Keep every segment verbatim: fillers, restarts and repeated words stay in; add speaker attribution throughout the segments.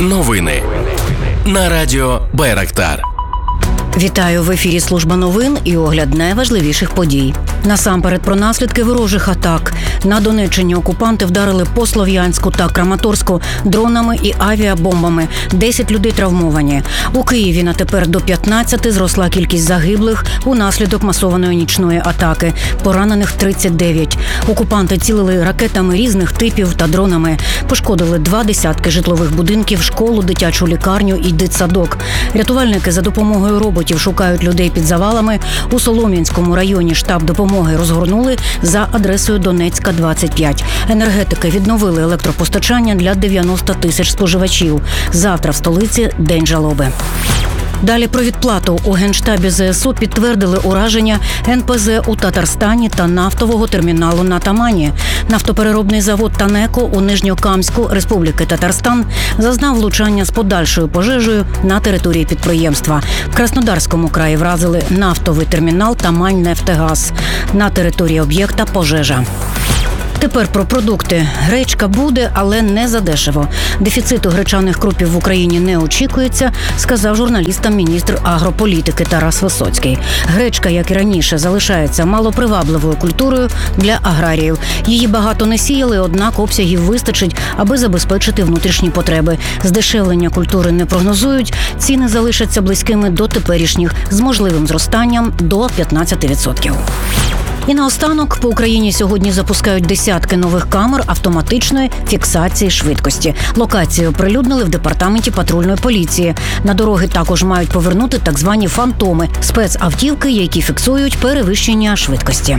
Speaker 1: Новини на радіо Байрактар.
Speaker 2: Вітаю, в ефірі служба новин і огляд найважливіших подій. Насамперед про наслідки ворожих атак. На Донеччині окупанти вдарили по Слов'янську та Краматорську дронами і авіабомбами. Десять людей травмовані. У Києві на тепер до п'ятнадцяти зросла кількість загиблих унаслідок масованої нічної атаки. Поранених тридцять дев'ять. Окупанти цілили ракетами різних типів та дронами. Пошкодили два десятки житлових будинків, школу, дитячу лікарню і дитсадок. Рятувальники за допомогою роботів шукають людей під завалами. У Солом'янському районі штаб допомоги розгорнули за адресою Донецька, двадцять п'ять. Енергетики відновили електропостачання для дев'яноста тисяч споживачів. Завтра в столиці День жалоби. Далі про відплату. У Генштабі ЗСУ підтвердили ураження ен пе зе у Татарстані та нафтового терміналу на Тамані. Нафтопереробний завод «Танеко» у Нижньокамську, Республіки Татарстан, зазнав влучання з подальшою пожежею на території підприємства. В Краснодарському краї вразили нафтовий термінал «Тамань-Нефтегаз». На території об'єкта пожежа. Тепер про продукти. Гречка буде, але не задешево. Дефіциту гречаних крупів в Україні не очікується, сказав журналістам міністр агрополітики Тарас Висоцький. Гречка, як і раніше, залишається малопривабливою культурою для аграріїв. Її багато не сіяли, однак обсягів вистачить, аби забезпечити внутрішні потреби. Здешевлення культури не прогнозують, ціни залишаться близькими до теперішніх, з можливим зростанням до п'ятнадцяти відсотків. І наостанок, по Україні сьогодні запускають десятки нових камер автоматичної фіксації швидкості. Локацію оприлюднили в департаменті патрульної поліції. На дороги також мають повернути так звані фантоми – спецавтівки, які фіксують перевищення швидкості.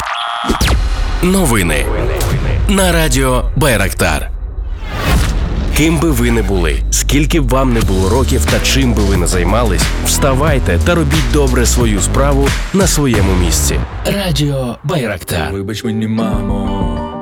Speaker 1: Новини на радіо Байрактар. Ким би ви не були, скільки б вам не було років та чим би ви не займались, вставайте та робіть добре свою справу на своєму місці. Радіо Байрактар.
Speaker 3: Вибач мені, мамо,